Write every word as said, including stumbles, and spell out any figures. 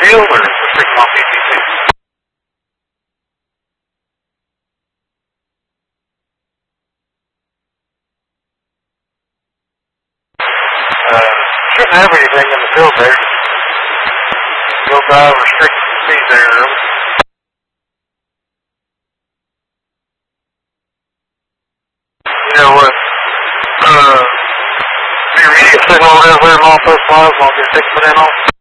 field or restrict them on P P C? Uh, shouldn't have anything in the field there. Field drive restricted speed there early. You know what? Uh, your immediate signal is there, all post lives, I'll get fixed put in on.